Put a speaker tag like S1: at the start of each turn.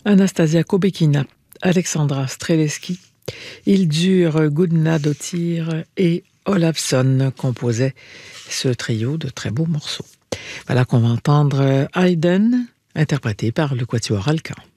S1: Anastasia Kobekina, Alexandra Streleski, Hildur Gudnadottir et Olafsson composaient ce trio de très beaux morceaux. Voilà qu'on va entendre Haydn, interprété par le Quatuor Alkan.